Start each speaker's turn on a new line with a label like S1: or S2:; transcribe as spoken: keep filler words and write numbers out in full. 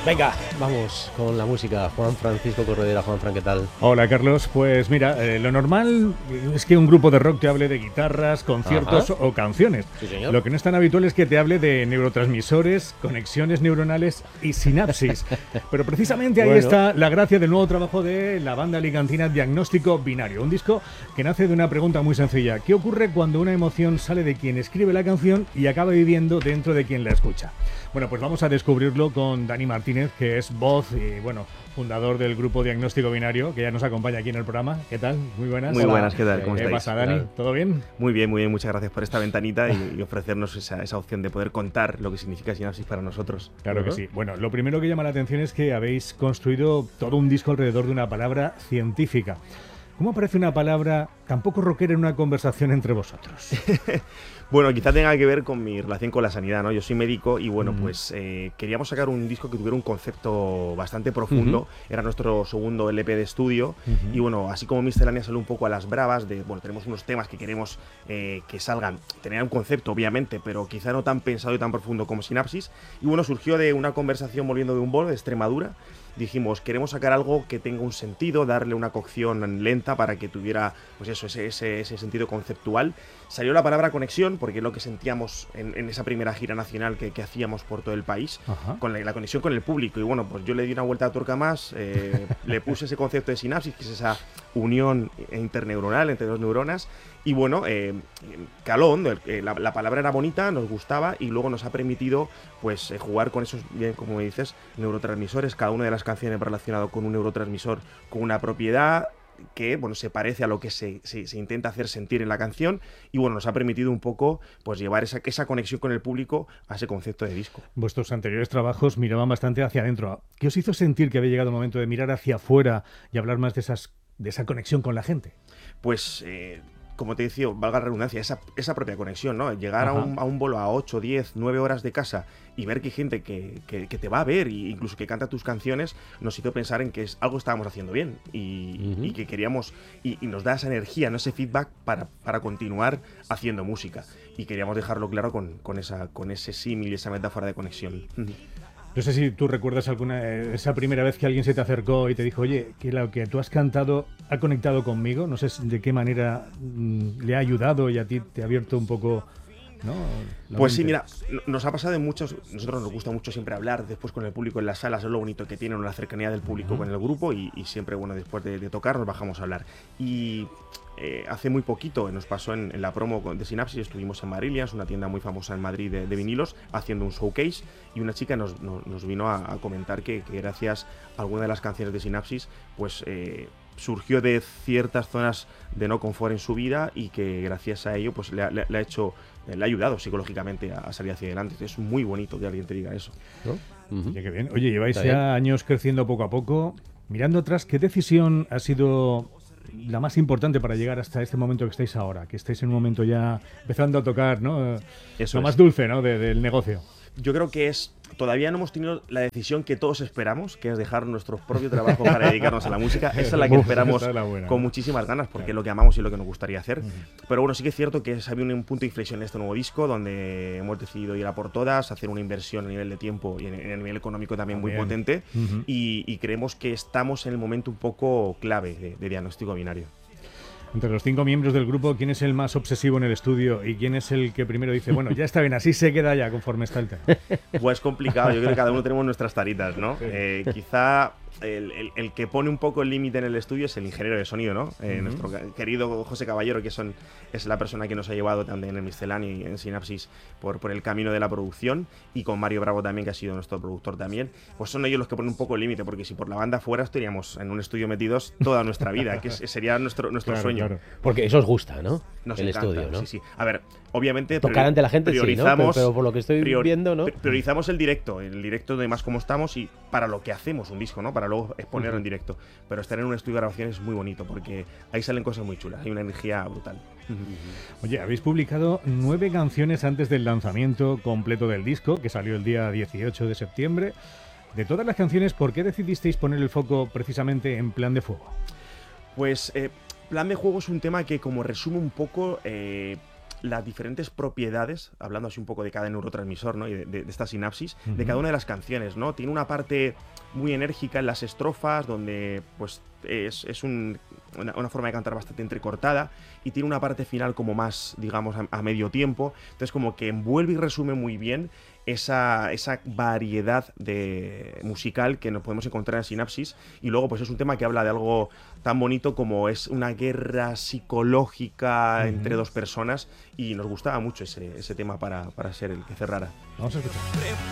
S1: Venga, vamos con la música. Juan Francisco Corredera. Juan Fran, ¿qué tal?
S2: Hola, Carlos. Pues mira, eh, lo normal es que un grupo de rock te hable de guitarras, conciertos
S1: Ajá.
S2: o canciones.
S1: Sí, señor.
S2: Lo que no es tan habitual es que te hable de neurotransmisores, conexiones neuronales y sinapsis. Pero precisamente ahí
S1: Bueno.
S2: está la gracia del nuevo trabajo de la banda alicantina Diagnóstico Binario. Un disco que nace de una pregunta muy sencilla. ¿Qué ocurre cuando una emoción sale de quien escribe la canción y acaba viviendo dentro de quien la escucha? Bueno, pues vamos a descubrirlo con Dani Martínez, que es voz y, bueno, fundador del grupo Diagnóstico Binario, que ya nos acompaña aquí en el programa. ¿Qué tal? Muy buenas.
S3: Muy
S2: Hola.
S3: buenas, ¿qué tal? ¿Cómo
S2: ¿Qué
S3: estáis?
S2: pasa, Dani?
S1: Claro.
S2: ¿Todo bien?
S3: Muy bien, muy bien, muchas gracias por esta ventanita y, y ofrecernos esa, esa opción de poder contar lo que significa sinapsis para nosotros.
S2: Claro
S1: Ujú.
S2: que sí. Bueno, lo primero que llama la atención es que habéis construido todo un disco alrededor de una palabra científica. ¿Cómo aparece una palabra tan poco rockera en una conversación entre vosotros?
S3: Bueno, quizá tenga que ver con mi relación con la sanidad, ¿no? Yo soy médico y bueno,
S2: Mm.
S3: pues eh, queríamos sacar un disco que tuviera un concepto bastante profundo.
S1: Ujú.
S3: Era nuestro segundo L P de estudio.
S2: Ujú.
S3: Y bueno, así como Miscelánea salió un poco a las bravas de, bueno, tenemos unos temas que queremos eh, que salgan, tener un concepto obviamente, pero quizá no tan pensado y tan profundo como Sinapsis. Y bueno, surgió de una conversación volviendo de un bolo de Extremadura. Dijimos, queremos sacar algo que tenga un sentido, darle una cocción lenta para que tuviera, pues eso, ese, ese, ese sentido conceptual. Salió la palabra conexión, porque es lo que sentíamos en, en esa primera gira nacional que, que hacíamos por todo el país,
S2: Ajá.
S3: con la, la conexión con el público. Y bueno, pues yo le di una vuelta a tuerca más, eh, le puse ese concepto de sinapsis, que es esa unión interneuronal entre dos neuronas. Y bueno, eh, caló hondo, eh, la, la palabra era bonita, nos gustaba y luego nos ha permitido pues eh, jugar con esos, bien como dices, neurotransmisores. Cada una de las canciones relacionado con un neurotransmisor, con una propiedad que bueno, se parece a lo que se, se, se intenta hacer sentir en la canción y bueno, nos ha permitido un poco pues llevar esa, esa conexión con el público a ese concepto de disco.
S2: Vuestros anteriores trabajos miraban bastante hacia adentro. ¿Qué os hizo sentir que había llegado el momento de mirar hacia afuera y hablar más de, esas, de esa conexión con la gente?
S3: Pues... Eh, como te decía, valga la redundancia, esa, esa propia conexión, ¿no? Llegar a un, a un bolo a ocho, diez, nueve horas de casa y ver que hay gente que, que, que te va a ver e incluso que canta tus canciones, nos hizo pensar en que es, algo estábamos haciendo bien y,
S1: Uh-huh.
S3: y que queríamos, y, y nos da esa energía, ¿no? Ese feedback para, para continuar haciendo música. Y queríamos dejarlo claro con, con, esa, con ese símil y esa metáfora de conexión.
S2: No sé si tú recuerdas alguna eh, esa primera vez que alguien se te acercó y te dijo, oye, que lo que tú has cantado ha conectado conmigo. No sé de qué manera mm, le ha ayudado y a ti te ha abierto un poco, ¿no? La
S3: Pues sí,
S2: mente.
S3: mira, nos ha pasado en muchos. Nosotros nos gusta mucho siempre hablar después con el público en las salas, es lo bonito que tiene la cercanía del público
S2: Uh-huh.
S3: con el grupo y, y siempre, bueno, después de, de tocar nos bajamos a hablar. Y eh, hace muy poquito nos pasó en, en la promo de Sinapsis, estuvimos en Marillions, una tienda muy famosa en Madrid de, de vinilos, haciendo un showcase y una chica nos, nos, nos vino a, a comentar que, que gracias a alguna de las canciones de Sinapsis, pues... Eh, surgió de ciertas zonas de no confort en su vida y que gracias a ello pues le ha, le, le ha hecho le ha ayudado psicológicamente a, a salir hacia adelante. Es muy bonito que alguien te diga eso,
S1: ¿No? Uh-huh.
S2: Oye, qué bien. Oye, lleváis
S1: Está
S2: ya
S1: bien.
S2: años creciendo poco a poco. Mirando atrás, ¿qué decisión ha sido la más importante para llegar hasta este momento que estáis ahora? Que estáis en un momento ya empezando a tocar, ¿no?
S3: Eso
S2: Lo
S3: es.
S2: más dulce, ¿no? De, del negocio.
S3: Yo creo que es todavía no hemos tenido la decisión que todos esperamos, que es dejar nuestro propio trabajo para dedicarnos a la música. Esa es la que
S2: Uf,
S3: esperamos
S2: esa es la buena,
S3: con
S2: ¿no?
S3: muchísimas ganas, porque
S2: Claro.
S3: es lo que amamos y lo que nos gustaría hacer.
S2: Uh-huh.
S3: Pero bueno, sí que es cierto que ha habido un punto de inflexión en este nuevo disco, donde hemos decidido ir a por todas, hacer una inversión a nivel de tiempo y a nivel económico también muy
S2: También.
S3: potente.
S2: Uh-huh.
S3: y, y creemos que estamos en el momento un poco clave de, de Diagnóstico Binario.
S2: Entre los cinco miembros del grupo, ¿quién es el más obsesivo en el estudio? ¿Y quién es el que primero dice, bueno, ya está bien, así se queda ya conforme está el tema?
S3: Pues complicado, yo creo que cada uno tenemos nuestras taritas, ¿no?
S2: Sí.
S3: Eh, quizá el, el, el que pone un poco el límite en el estudio es el ingeniero de sonido, ¿no? Eh,
S2: Uh-huh.
S3: Nuestro querido José Caballero, que son, es la persona que nos ha llevado también en Miscelánea y en Sinapsis por, por el camino de la producción, y con Mario Bravo también, que ha sido nuestro productor también. Pues son ellos los que ponen un poco el límite, porque si por la banda fuera estaríamos en un estudio metidos toda nuestra vida, que es, sería nuestro, nuestro
S2: Claro,
S3: sueño.
S2: claro.
S1: Porque eso os gusta, ¿no?
S3: Nos
S1: el
S3: encanta,
S1: estudio, ¿no?
S3: sí, sí. A ver, obviamente
S1: Tocar ante la gente sí, ¿no?
S3: priorizamos,
S1: Pero, pero por lo que estoy
S3: prior-
S1: viendo, ¿no?
S3: pri- priorizamos el directo, el directo de más cómo estamos y para lo que hacemos un disco, ¿no? Para luego exponerlo
S1: Ujú.
S3: en directo. Pero estar en un estudio de grabación es muy bonito porque ahí salen cosas muy chulas, hay una energía brutal.
S2: Oye, habéis publicado nueve canciones antes del lanzamiento completo del disco, que salió el día dieciocho de septiembre. De todas las canciones, ¿por qué decidisteis poner el foco precisamente en Plan de Fuego?
S3: Pues eh, Plan de Juego es un tema que como resume un poco... Eh, las diferentes propiedades, hablando así un poco de cada neurotransmisor, ¿no? Y de, de, de esta sinapsis,
S2: Uh-huh.
S3: de cada una de las canciones, ¿no? Tiene una parte muy enérgica en las estrofas, donde pues es, es un, una, una forma de cantar bastante entrecortada, y tiene una parte final como más, digamos, a, a medio tiempo. Entonces como que envuelve y resume muy bien esa, esa variedad de musical que nos podemos encontrar en Sinapsis. Y luego pues es un tema que habla de algo tan bonito como es una guerra psicológica uh-huh. entre dos personas, y nos gustaba mucho ese, ese tema para, para ser el que cerrara.
S2: Vamos a escuchar.